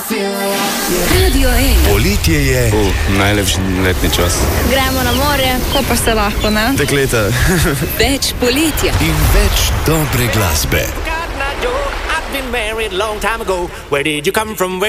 Radio 1. Poletje je. Najlepši letni čas. Gremo na morje, ko pa se lahko, ne? Dekleta. Več poletja. In več dobre glasbe. I've been married long time ago. Where did you come from?